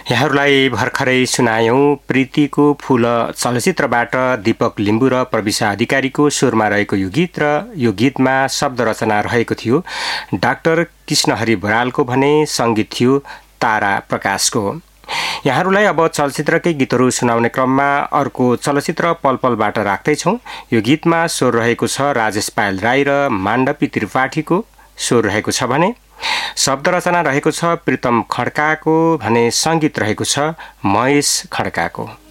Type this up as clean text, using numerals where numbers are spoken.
यहाँहरूलाई भर्खरै सुनायौं प्रीतिको फूल चलचित्रबाट दीपक लिम्बू र प्रविशा अधिकारीको स्वरमा रहेको यो गीत र यो गीतमा शब्द रचना रहेको थियो डाक्टर कृष्णहरि बरालको भने संगीत थियो तारा प्रकाशको। यहाँहरूलाई अब चलचित्रकै गीतहरू सुनाउने क्रममा अर्को चलचित्र पलपलबाट राख्दैछौं। यो गीतमा स्वर रहेको छ राजेश पायल राई र माण्डवी त्रिपाठीको स्वर रहेको छ भने शब्द रचना रहेको छ प्रीतम खड्काको भने संगीत रहेको छ महेश खड्काको।